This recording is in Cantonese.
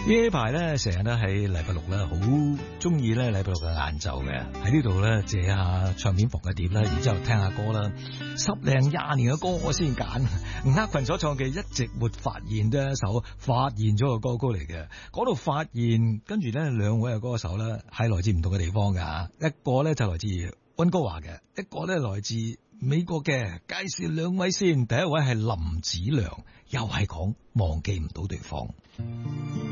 呢排咧成日都喺禮拜六咧，好中意咧禮拜六嘅晏晝嘅，喺呢度咧借下唱片房嘅碟啦，然之後聽下歌啦，10零20年嘅歌我先揀。吳克群所唱嘅《一直沒發現》都係一首發現咗嘅歌曲嚟嘅。講到發現，跟住咧兩位嘅歌手咧係來自唔同嘅地方㗎，一個咧就來自溫哥華嘅，一個咧來自美國嘅。介紹兩位先，第一位係林子良，又係講忘記唔到對方。